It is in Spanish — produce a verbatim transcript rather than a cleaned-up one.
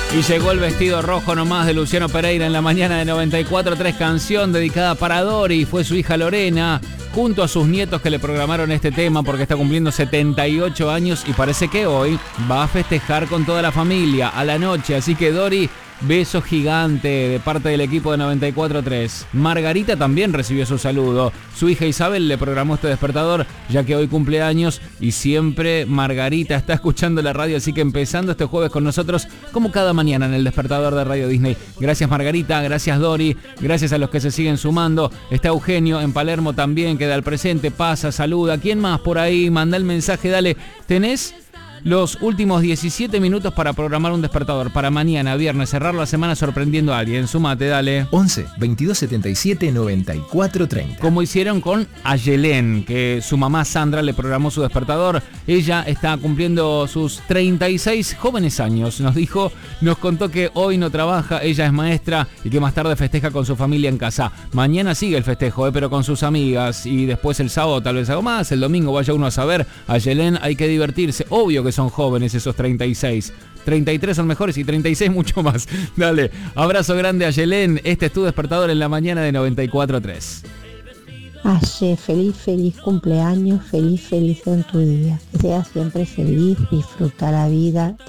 Y llegó el vestido rojo nomás de Luciano Pereira en la mañana de noventa y cuatro punto tres, canción dedicada para Dori. Fue su hija Lorena, junto a sus nietos que le programaron este tema porque está cumpliendo setenta y ocho años y parece que hoy va a festejar con toda la familia a la noche. Así que Dori, beso gigante de parte del equipo de noventa y cuatro punto tres. Margarita también recibió su saludo. Su hija Isabel le programó este despertador ya que hoy cumple años y siempre Margarita está escuchando la radio, así que empezando este jueves con nosotros como cada mañana en el despertador de Radio Disney. Gracias Margarita, gracias Dori, gracias a los que se siguen sumando. Está Eugenio en Palermo también, queda al presente, pasa, saluda. ¿Quién más por ahí? Manda el mensaje, dale. ¿Tenés los últimos diecisiete minutos para programar un despertador para mañana, viernes, cerrar la semana sorprendiendo a alguien? Sumate, dale. once, veintidós, setenta y siete, noventa y cuatro, treinta. Como hicieron con Ayelén, que su mamá Sandra le programó su despertador. Ella está cumpliendo sus treinta y seis jóvenes años. Nos dijo, nos contó que hoy no trabaja, ella es maestra y que más tarde festeja con su familia en casa. Mañana sigue el festejo, eh, pero con sus amigas, y después el sábado tal vez algo más, el domingo vaya uno a saber. Ayelén, hay que divertirse, obvio que son jóvenes esos treinta y seis. treinta y tres son mejores y treinta y seis mucho más. Dale, abrazo grande a Yelén. Este es tu despertador en la mañana de noventa y cuatro punto tres. Aye, feliz, feliz cumpleaños, feliz, feliz en tu día. Que seas siempre feliz, disfruta la vida.